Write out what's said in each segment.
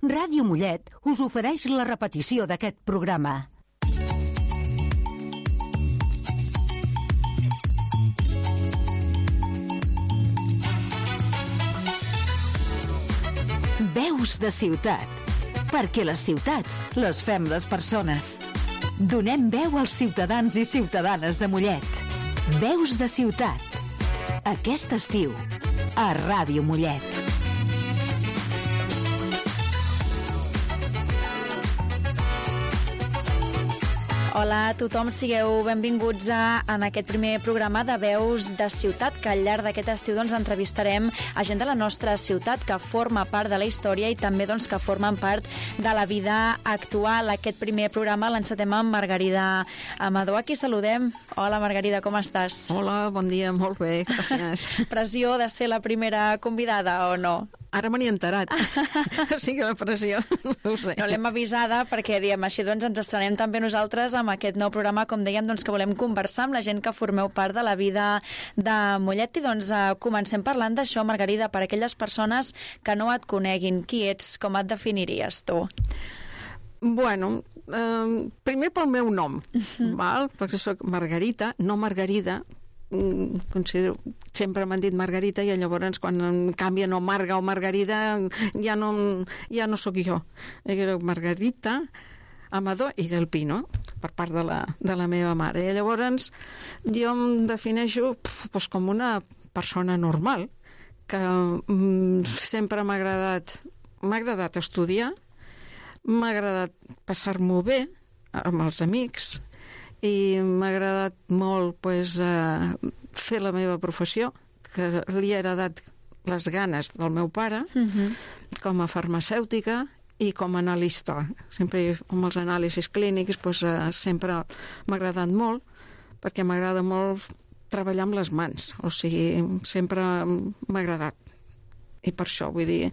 Ràdio Mollet us ofereix la repetició d'aquest programa. Veus de ciutat, perquè les ciutats les fem les persones. Donem veu als ciutadans i ciutadanes de Mollet. Veus de ciutat. Aquest estiu, a Ràdio Mollet. Hola a tothom, sigueu benvinguts en aquest primer programa de Veus de Ciutat, que al llarg d'aquest estiu entrevistarem a gent de la nostra ciutat que forma part de la història i també que formen part de la vida actual. Aquest primer programa l'encetem amb Margarida Amador. Aquí saludem. Hola Margarida, com estàs? Hola, bon dia, molt bé, gràcies. Pressió de ser la primera convidada o no? Ara me n'he enterat. O sigui, la pressió, no ho sé. No l'hem avisada perquè, diem, així ens estrenem també nosaltres amb aquest nou programa, com dèiem, que volem conversar amb la gent que formeu part de la vida de Mollet. I comencem parlant d'això, Margarida, per a aquelles persones que no et coneguin. Qui ets? Com et definiries tu? Bueno, primer pel meu nom, val? Perquè soc Margarita, no Margarida. Considero, sempre m'han dit Margarita i llavors quan em canvien o Marga o Margarida ja no sóc jo. Era Margarita Amador i del Pino, per part de la meva mare. I llavors jo em defineixo com una persona normal, que sempre m'ha agradat estudiar, m'ha agradat passar-m'ho bé amb els amics, i m'ha agradat molt fer la meva professió, que li he heredat les ganes del meu pare, com a farmacèutica i com a analista. Sempre amb els anàlisis clínics sempre m'ha agradat molt, perquè m'agrada molt treballar amb les mans, o sigui, sempre m'ha agradat. I per això, vull dir,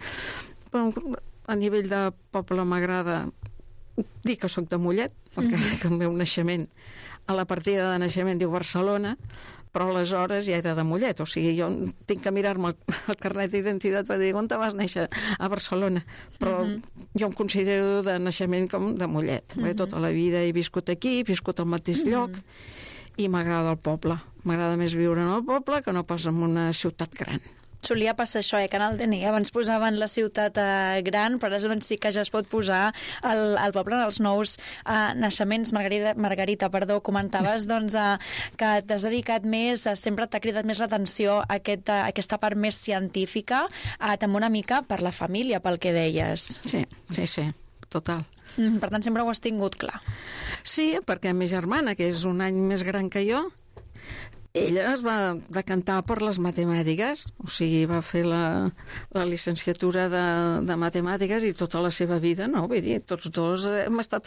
a nivell de poble m'agrada dir que sóc de Mollet, perquè el meu naixement, a la partida de naixement diu Barcelona, però aleshores ja era de Mollet, o sigui, jo tinc que mirar-me el carnet d'identitat per dir on te vas néixer? A Barcelona, però jo em considero de naixement com de Mollet. Tota la vida he viscut aquí, he viscut al mateix lloc, i m'agrada el poble. M'agrada més viure en el poble que no pas en una ciutat gran. Solia passar això, que en el DNI abans posaven la ciutat gran, però ara sí que ja es pot posar el poble en els nous naixements. Margarita, comentaves que t'has dedicat més, sempre t'ha cridat més l'atenció aquesta part més científica, també una mica per la família, pel que deies. Sí, total. Per tant, sempre ho has tingut clar. Sí, perquè ma germana, que és un any més gran que jo, ella es va decantar per les matemàtiques, o sigui, va fer la llicenciatura de matemàtiques i tota la seva vida, no? Vull dir, tots dos hem estat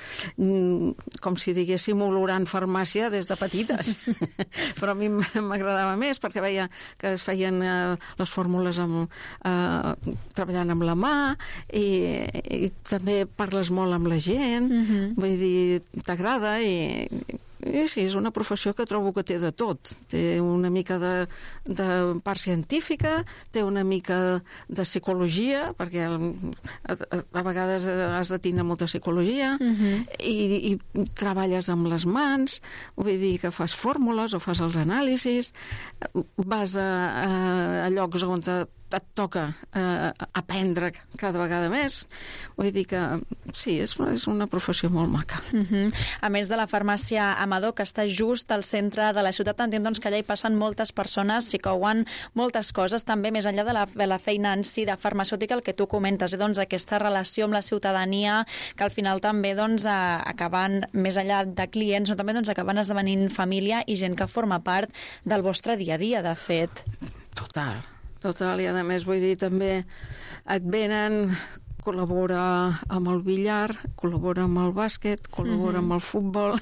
com si diguéssim, olorant farmàcia des de petites. Però a mi m'agradava més perquè veia que es feien les fórmules treballant amb la mà i també parles molt amb la gent, vull dir, t'agrada i sí, és una professió que trobo que té de tot. Té una mica de part científica, té una mica de psicologia, perquè a vegades has de tenir molta psicologia, i treballes amb les mans, vull dir que fas fórmules o fas els anàlisis, vas a llocs on et toca aprendre cada vegada més. Vull dir que sí, és una professió molt maca. A més de la farmàcia Amador, que està just al centre de la ciutat, entenc que allà hi passen moltes persones, s'hi couen moltes coses, també més enllà de la feina en si de farmacèutica, el que tu comentes, aquesta relació amb la ciutadania, que al final també acaben, més enllà de clients, no, també acaben esdevenint família i gent que forma part del vostre dia a dia, de fet. Total, i a més vull dir també et venen, col·labora amb el billar, col·labora amb el bàsquet, col·labora amb el futbol,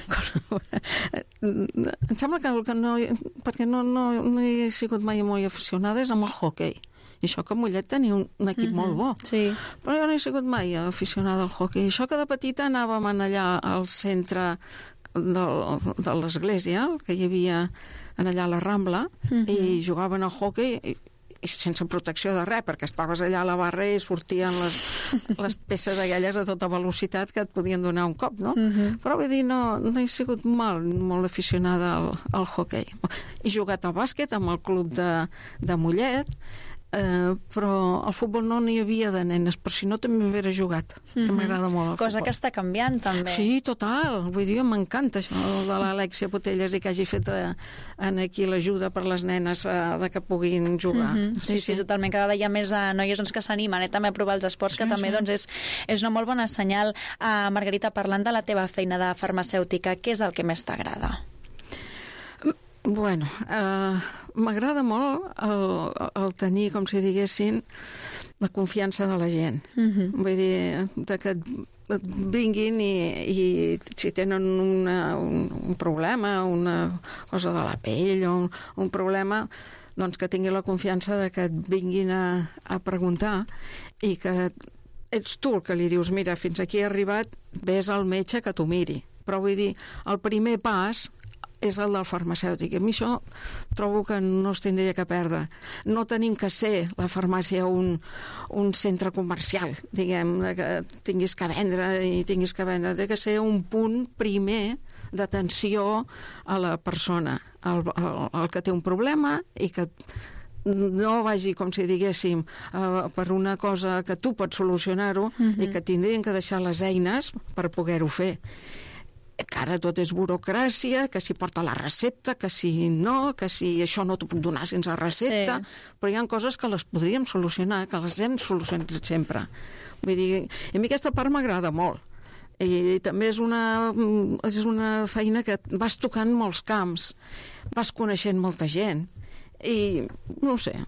em sembla que no, perquè no he sigut mai molt aficionada, és amb el hoquei. I això que a Mollet tenia un equip molt bo. Sí. Però jo no he sigut mai aficionada al hoquei. Això que de petita anàvem allà al centre de l'església, que hi havia allà a la Rambla, i jugaven a hoquei sense protecció de res, perquè estaves allà a la barra i sortien les peces aquelles a tota velocitat que et podien donar un cop, no? Però vull dir, no he sigut molt aficionada al hoquei. He jugat al bàsquet amb el club de Mollet, però al futbol no n'hi havia de nenes, però si no també m'haguera jugat, que m'agrada molt el Cosa futbol. que està canviant també. Sí, total, vull dir, m'encanta això de l'Alexia Potelles i que hagi fet aquí l'ajuda per les nenes de que puguin jugar. Sí, totalment, cada dia hi ha més noies que s'animen també a provar els esports, que també doncs, és una molt bona senyal. Margarita, parlant de la teva feina de farmacèutica, què és el que més t'agrada? Bueno, m'agrada molt el tenir, com si diguessin, la confiança de la gent. Vull dir, que et vinguin i si tenen un problema, una cosa de la pell o un problema, doncs que tinguin la confiança de que et vinguin a preguntar i que ets tu el que li dius, mira, fins aquí he arribat, ves al metge que t'ho miri. Però vull dir, el primer pas és el del farmacèutic. A mi això trobo que no es tindria que perdre. No tenim que ser la farmàcia un centre comercial, diguem, que tinguis que vendre i tinguis que vendre. Té que ser un punt primer d'atenció a la persona, el que té un problema i que no vagi, com si diguéssim, per una cosa que tu pots solucionar-ho i que tindrien que deixar les eines per poder-ho fer. Que ara tot és burocràcia, que si porta la recepta, que si no, que si això no t'ho puc donar sense recepta, però hi ha coses que les podríem solucionar, que les hem solucionat sempre. Vull dir, a mi aquesta part m'agrada molt. I també és una feina que vas tocant molts camps, vas coneixent molta gent, i no ho sé...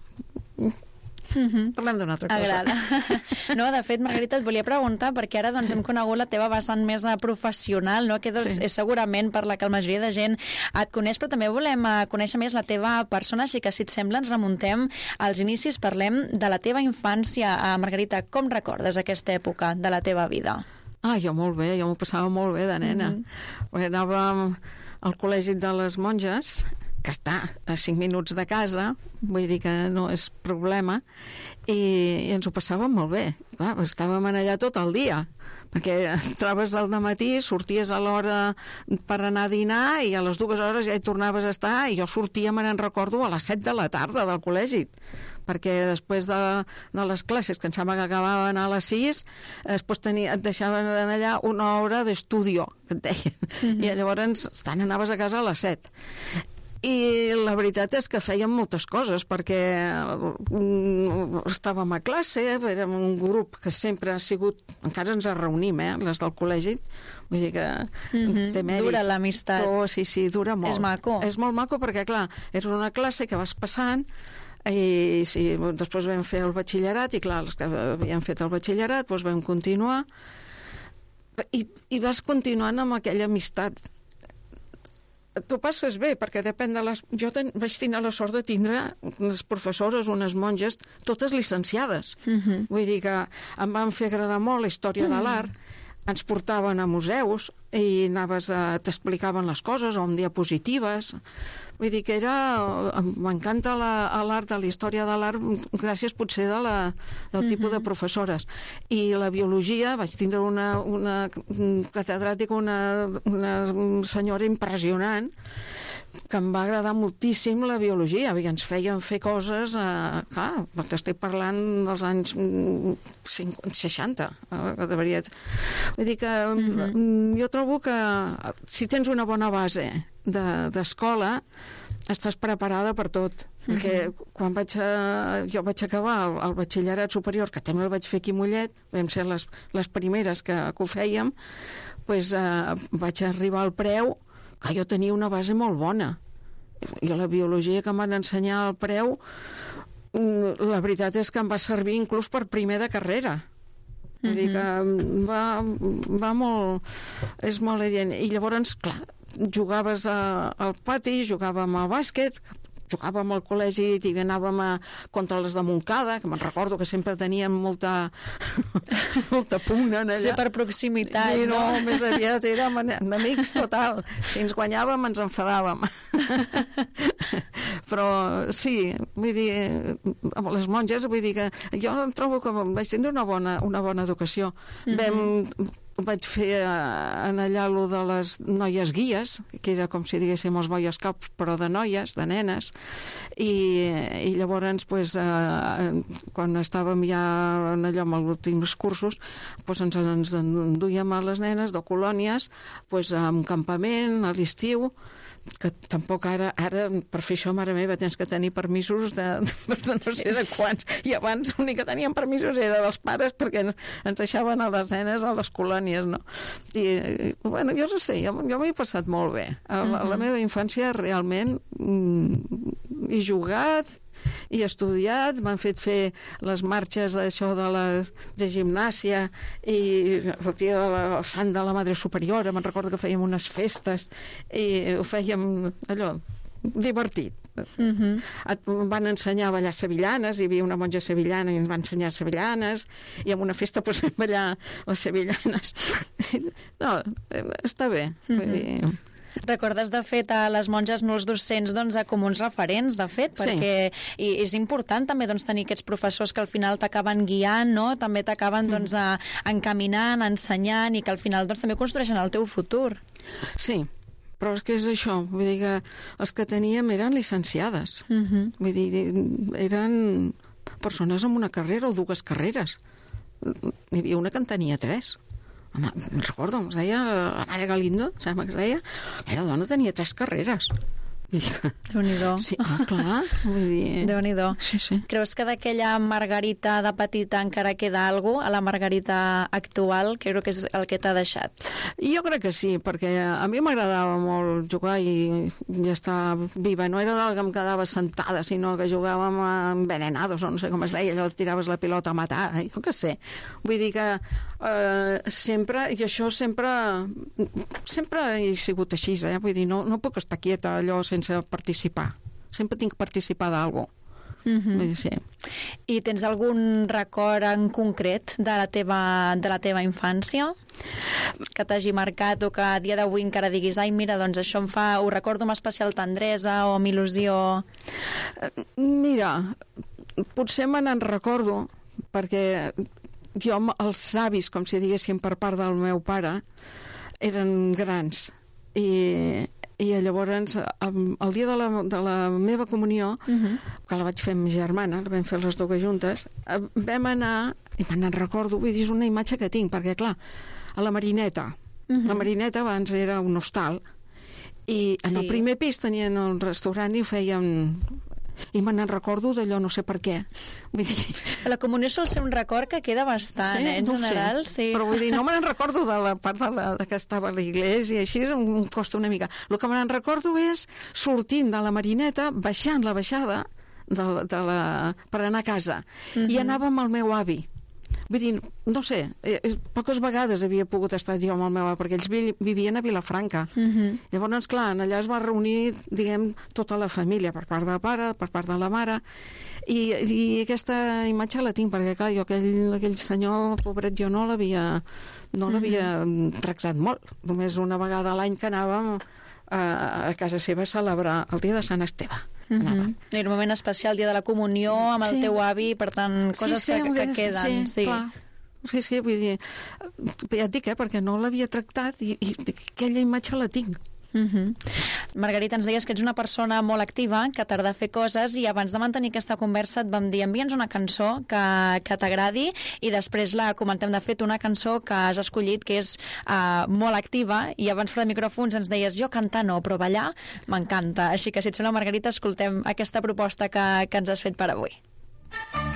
Parlem d'una altra cosa. Agrada. No, de fet, Margarita, et volia preguntar, perquè ara doncs, hem conegut la teva vessant més professional, no? Que doncs, és segurament per la que la majoria de gent et coneix, però també volem conèixer més la teva persona, així que, si et sembla, ens remuntem als inicis, parlem de la teva infància. Margarita, com recordes aquesta època de la teva vida? Jo molt bé, jo m'ho passava molt bé de nena. Perquè anàvem al col·legi de les monges, que està a 5 minuts de casa, vull dir que no és problema, i ens ho passàvem molt bé. Clar, estàvem allà tot el dia, perquè entraves al matí, sorties a l'hora per anar a dinar i a les 2 hores ja hi tornaves a estar, i jo sortia, me'n recordo, a les 7 de la tarda del col·legi, perquè després de les classes, que em sembla que acabaven a les 6, després et deixaven allà una hora d'estudio, que et deien, i llavors anaves a casa a les 7. I la veritat és que fèiem moltes coses, perquè estàvem a classe, érem un grup que sempre ha sigut, encara ens reunim, les del col·legi, vull dir que té mèrit. Dura l'amistat. Sí, dura molt. És maco. És molt maco perquè, clar, és una classe que vas passant, i sí, després vam fer el batxillerat, i clar, els que havien fet el batxillerat, doncs vam continuar, i vas continuant amb aquella amistat. T'ho passes bé, perquè depèn de les... Jo vaig tenir la sort de tindre unes professores, unes monges, totes llicenciades. Vull dir que em van fer agradar molt la història de l'art, ens portaven a museus i t'explicaven les coses, o amb diapositives. Vull dir que m'encanta l'art, de la història de l'art, gràcies potser del tipus de professores. I la biologia, vaig tindre una catedràtica, una senyora impressionant, que em va agradar moltíssim la biologia, i ens feien fer coses, clar, t'estic parlant dels anys 60, de veritat. Vull dir que jo trobo que si tens una bona base d'escola, estàs preparada per tot. Perquè quan jo vaig acabar el batxillerat superior, que també el vaig fer aquí a Mollet, vam ser les primeres que ho fèiem, doncs vaig arribar al preu que jo tenia una base molt bona. I a la biologia que em van ensenyar al preu, la veritat és que em va servir inclús per primer de carrera. Vull dir que va molt... és molt evident. I llavors, clar, jugaves al pati, jugàvem al bàsquet, jugàvem al col·legi i anàvem contra les de Montcada, que me'n recordo que sempre teníem molta pugna allà. Sí, per proximitat, sí, no? Més aviat érem amics total. Si ens guanyàvem, ens enfadàvem. Però sí, vull dir, amb les monges, vull dir que jo em trobo que vaig tindre una bona educació. Vaig fer en allà allò de les noies guies, que era com si diguéssim els Boy Scouts, però de noies, de nenes, i llavors, pues, quan estàvem ja en allò amb els últims cursos, pues, ens enduíem a les nenes de colònies, pues, a un campament, a l'estiu, que tampoc ara per fer això, mare meva, tens que tenir permisos de no sé de quants, i abans l'únic que teníem permisos era dels pares perquè ens deixaven a les nenes a les colònies, no? I bueno, jo no sé, jo m'he passat molt bé a la meva infància. Realment he jugat, he estudiat, m'han fet fer les marxes d'això de gimnàsia i el dia del Sant de la Madre Superiora, me'n recordo que fèiem unes festes i ho fèiem allò divertit. Van ensenyar a ballar sevillanes, hi havia una monja sevillana i ens va ensenyar sevillanes, i en una festa pues, vam ballar les sevillanes. No, està bé. Recordes, de fet, a les monges no els docents doncs, com uns referents, de fet, perquè és important també doncs, tenir aquests professors que al final t'acaben guiant, no? També t'acaben doncs, encaminant, ensenyant, i que al final doncs, també construeixen el teu futur. Sí, però és que és això, vull dir que els que teníem eren llicenciades, vull dir, eren persones amb una carrera o dues carreres. N'hi havia una que en tenia 3. Home, recordo, es deia la Mare Galindo, sembla que es deia, aquella dona tenia 3 carreres. Déu-n'hi-do. Sí, clar, vull dir... Déu-n'hi-do. Sí. Creus que d'aquella Margarita de petita encara queda alguna cosa a la Margarita actual? Crec que és el que t'ha deixat. Jo crec que sí, perquè a mi m'agradava molt jugar i estar viva. No era del que em quedava sentada, sinó que jugàvem a envenenados, o no sé com es deia, allò tiraves la pilota a matar, jo què sé. Vull dir que sempre, i això sempre he sigut així, vull dir, no puc estar quieta allò sense participar. Sempre tinc que participar d'alguna cosa. Sí. I tens algun record en concret de la teva infància que t'hagi marcat o que a dia d'avui encara diguis ai, mira, doncs això ho recordo amb especial tendresa o amb il·lusió? Mira, potser me n'en recordo perquè jo, els avis, com si diguéssim per part del meu pare, eren grans i llavors el dia de la meva comunió, que la vaig fer amb ma germana, la vam fer les dues juntes, vam anar, i me'n recordo, vull dir, és una imatge que tinc, perquè clar, a la Marineta, la Marineta abans era un hostal, i en el primer pis tenien el restaurant i ho feien... I me n'en recordo d'allò, no sé per què. Vull dir... La comunió sol ser un record que queda bastant, en general. Sí. Però vull dir, no me n'en recordo de la part de que estava a l'església, així em costa una mica. El que me n'en recordo és sortint de la Marineta, baixant la baixada per anar a casa. I anava amb el meu avi. Vull dir, no sé, poques vegades havia pogut estar jo amb el meu avi, perquè ells vivien a Vilafranca. Llavors, clar, allà es va reunir, diguem, tota la família, per part del pare, per part de la mare, i aquesta imatge la tinc, perquè, clar, jo aquell senyor, pobret, jo no l'havia tractat molt. Només una vegada a l'any que anàvem a casa seva a celebrar el dia de Sant Esteve. I un moment especial, el dia de la comunió, amb el teu avi, per tant, coses que queden. Sí, clar. Sí, vull dir, ja et dic, perquè no l'havia tractat i aquella imatge la tinc. Margarita, ens deies que ets una persona molt activa, que t'agrada fer coses, i abans de mantenir aquesta conversa et vam dir envia'ns una cançó que t'agradi i després la comentem. De fet, una cançó que has escollit que és molt activa, i abans fora de micròfons ens deies jo cantar no, però ballar m'encanta. Així que, si et sembla, Margarita, escoltem aquesta proposta que ens has fet per avui.